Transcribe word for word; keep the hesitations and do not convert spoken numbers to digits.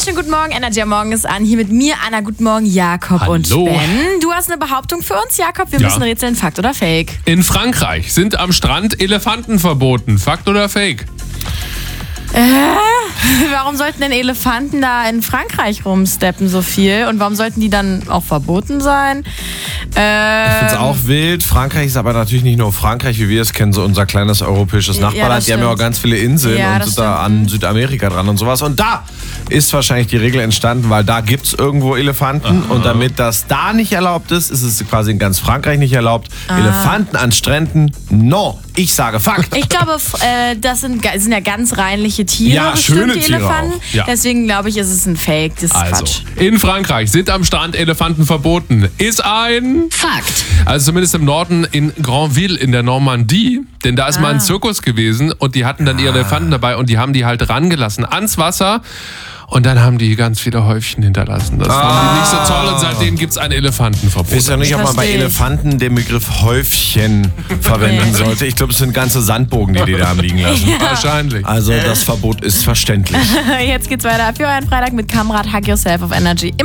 wunderschönen guten Morgen. Energy am Morgen ist an. Hier mit mir, Anna. Guten Morgen, Jakob Hallo. und Ben. Du hast eine Behauptung für uns, Jakob. Wir Ja. müssen rätseln, Fakt oder Fake? In Frankreich sind am Strand Elefanten verboten. Fakt oder Fake? Äh, warum sollten denn Elefanten da in Frankreich rumsteppen so viel? Und warum sollten die dann auch verboten sein? Äh, Ich finde es auch wild. Frankreich ist aber natürlich nicht nur Frankreich, wie wir es kennen, so unser kleines europäisches Ja, Nachbarland. das Die haben ja auch stimmt. ganz viele Inseln Ja, und das sind da stimmt. an Südamerika dran und sowas. Und da ist wahrscheinlich die Regel entstanden, weil da gibt es irgendwo Elefanten. Aha. Und damit das da nicht erlaubt ist, ist es quasi in ganz Frankreich nicht erlaubt. Ah. Elefanten an Stränden, no. Ich sage Fakt. Ich glaube, f- äh, das sind, ga- sind ja ganz reinliche Tiere, Ja, bestimmt, schöne die Tiere Elefanten. auch. Ja. Deswegen glaube ich, ist es ein Fake. Das ist Also, Quatsch. in Frankreich sind am Strand Elefanten verboten. Ist ein... Fakt. Also zumindest im Norden in Granville in der Normandie. Denn da ist mal ein Zirkus gewesen und die hatten dann ihre Elefanten dabei und die haben die halt rangelassen ans Wasser. Und dann haben die ganz viele Häufchen hinterlassen. Das fanden die nicht so toll und seitdem gibt es ein Elefantenverbot. Ich weiß ja nicht, ob man bei Versteh ich. Elefanten den Begriff Häufchen verwenden Nee. sollte. Ich glaube, es sind ganze Sandbogen, die die da haben liegen lassen. Wahrscheinlich. Also das Verbot ist verständlich. Jetzt geht's weiter für euren Freitag mit Kamrat Hug Yourself auf Energy.